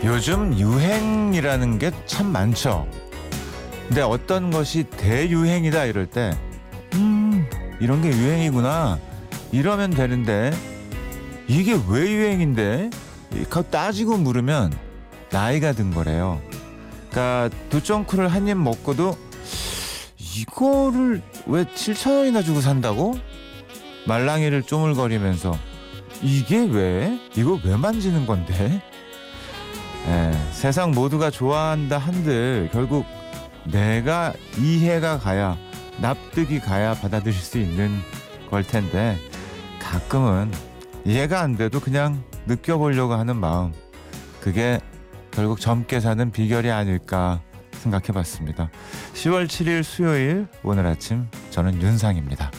요즘 유행이라는 게 참 많죠. 근데 어떤 것이 대유행이다 이럴 때 이런 게 유행이구나 이러면 되는데 이게 왜 유행인데? 따지고 물으면 나이가 든 거래요. 그러니까 두쫑크를 한 입 먹고도 이거를 왜 7,000원이나 주고 산다고? 말랑이를 쪼물거리면서 이게 왜? 이거 왜 만지는 건데? 세상 모두가 좋아한다 한들 결국 내가 이해가 가야 납득이 가야 받아들일 수 있는 걸 텐데 가끔은 이해가 안 돼도 그냥 느껴보려고 하는 마음, 그게 결국 젊게 사는 비결이 아닐까 생각해봤습니다. 10월 7일 수요일, 오늘 아침 저는 윤상입니다.